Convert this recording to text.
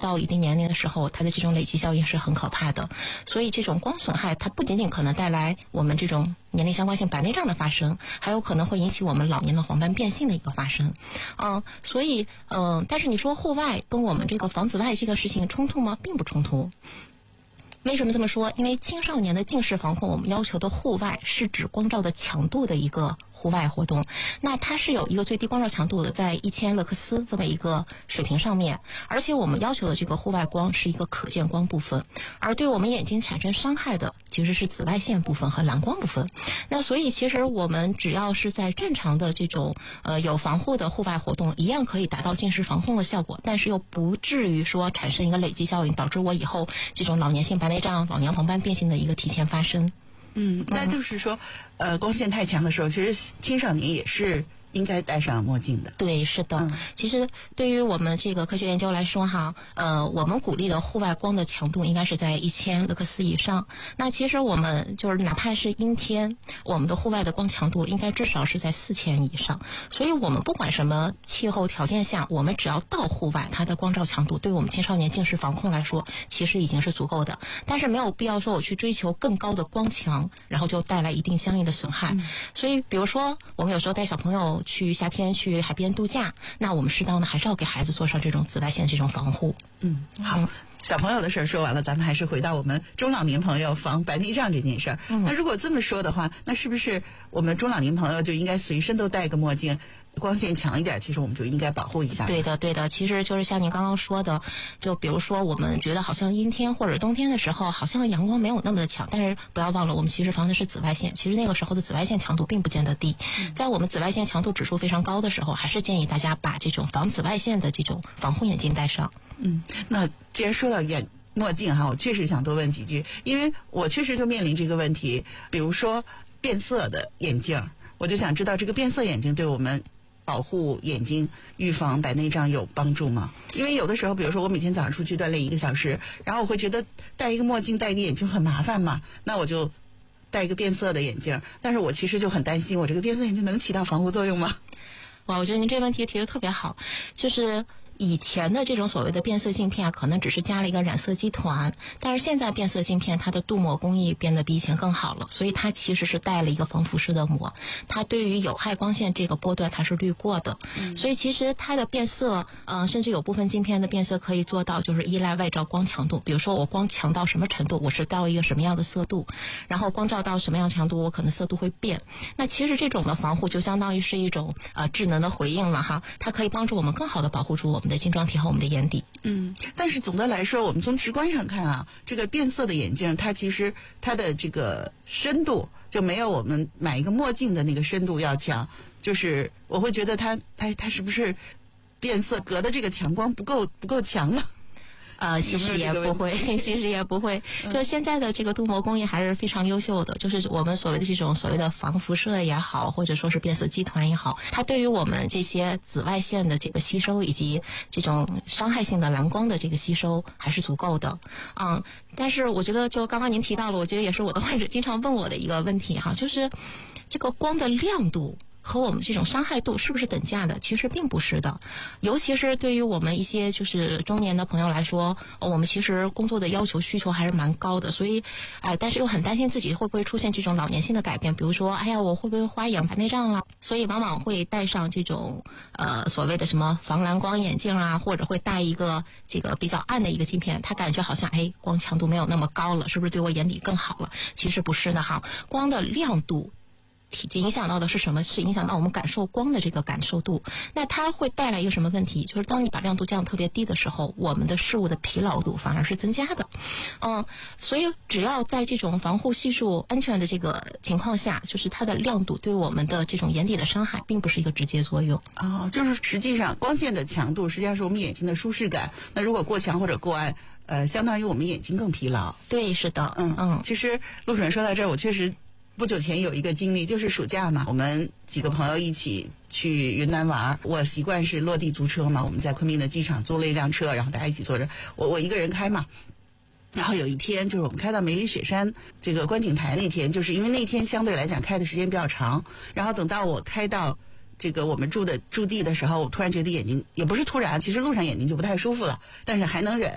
到一定年龄的时候，它的这种累积效应是很可怕的。所以这种光损害它不仅仅可能带来我们这种年龄相关性白内障的发生，还有可能会引起我们老年的黄斑变性的一个发生。所以但是你说户外跟我们这个防紫外这个事情冲突吗？并不冲突。为什么这么说？因为青少年的近视防控，我们要求的户外是指光照的强度的一个户外活动，那它是有一个最低光照强度的，在1000勒克斯这么一个水平上面，而且我们要求的这个户外光是一个可见光部分，而对我们眼睛产生伤害的其实是紫外线部分和蓝光部分。那所以其实我们只要是在正常的这种有防护的户外活动，一样可以达到近视防控的效果，但是又不至于说产生一个累积效应，导致我以后这种老年性白内障、老年黄斑变性的一个提前发生。 那就是说，光线太强的时候，其实青少年也是应该戴上墨镜的。 对，是的。其实对于我们这个科学研究来说哈，我们鼓励的户外光的强度应该是在1000勒克斯以上。那其实我们就是哪怕是阴天，我们的户外的光强度应该至少是在4000以上。所以我们不管什么气候条件下，我们只要到户外，它的光照强度对我们青少年近视防控来说，其实已经是足够的。但是没有必要说我去追求更高的光强，然后就带来一定相应的损害。所以比如说我们有时候带小朋友去夏天去海边度假，那我们适当的还是要给孩子做上这种紫外线这种防护。 好。小朋友的事儿说完了，咱们还是回到我们中老年朋友防白内障这件事儿。那如果这么说的话，那是不是我们中老年朋友就应该随身都戴个墨镜？光线强一点，其实我们就应该保护一下。 对的，其实就是像您刚刚说的，就比如说我们觉得好像阴天或者冬天的时候，好像阳光没有那么的强，但是不要忘了，我们其实防的是紫外线，其实那个时候的紫外线强度并不见得低。在我们紫外线强度指数非常高的时候，还是建议大家把这种防紫外线的这种防护眼镜戴上。 那既然说到墨镜哈，我确实想多问几句，因为我确实就面临这个问题。比如说变色的眼镜，我就想知道这个变色眼镜对我们保护眼睛、预防白内障有帮助吗？因为有的时候，比如说我每天早上出去锻炼1个小时，然后我会觉得戴一个墨镜、戴一个眼镜很麻烦嘛，那我就戴一个变色的眼镜。但是我其实就很担心，我这个变色眼镜能起到防护作用吗？ 哇，我觉得您这个问题提得特别好，就是以前的这种所谓的变色镜片可能只是加了一个染色基团，但是现在变色镜片它的镀膜工艺变得比以前更好了，所以它其实是带了一个防辐射的膜，它对于有害光线这个波段它是滤过的。所以其实它的变色甚至有部分镜片的变色可以做到就是依赖外照光强度，比如说我光强到什么程度，我是到一个什么样的色度，然后光照到什么样强度，我可能色度会变。那其实这种的防护就相当于是一种智能的回应了哈，它可以帮助我们更好的保护住我们的晶状体和我们的眼底。 但是总的来说，我们从直观上看啊，这个变色的眼镜它其实它的这个深度就没有我们买一个墨镜的那个深度要强，就是我会觉得它是不是变色隔的这个强光不够强呢？ 其实也不会，就现在的这个镀膜工艺还是非常优秀的，就是我们所谓的这种所谓的防辐射也好，或者说是变色基团也好，它对于我们这些紫外线的这个吸收以及这种伤害性的蓝光的这个吸收还是足够的。但是我觉得就刚刚您提到了，我觉得也是我的患者经常问我的一个问题哈，就是这个光的亮度和我们这种伤害度是不是等价的？其实并不是的，尤其是对于我们一些就是中年的朋友来说，我们其实工作的要求需求还是蛮高的，所以但是又很担心自己会不会出现这种老年性的改变，比如说我会不会花眼白内障了，所以往往会戴上这种所谓的什么防蓝光眼镜啊，或者会戴一个这个比较暗的一个镜片，他感觉好像光强度没有那么高了，是不是对我眼底更好了？其实不是的哈，光的亮度影响到的是什么？是影响到我们感受光的这个感受度。那它会带来一个什么问题？就是当你把亮度降得特别低的时候，我们的视物的疲劳度反而是增加的。所以只要在这种防护系数安全的这个情况下，就是它的亮度对我们的这种眼底的伤害并不是一个直接作用。 就是实际上光线的强度实际上是我们眼睛的舒适感。那如果过强或者过暗，相当于我们眼睛更疲劳。 对，是的。 其实陆主任说到这儿，我确实不久前有一个经历，就是暑假嘛，我们几个朋友一起去云南玩，我习惯是落地租车嘛，我们在昆明的机场租了一辆车，然后大家一起坐着，我一个人开嘛。然后有一天就是我们开到梅里雪山这个观景台那天，就是因为那天相对来讲开的时间比较长，然后等到我开到这个我们驻地的时候，我突然觉得眼睛也不是突然，其实路上眼睛就不太舒服了，但是还能忍。